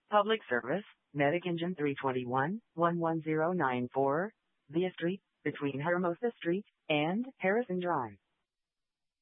Public Service, Medic Engine 321, 11094, Via Street, between Hermosa Street and Harrison Drive.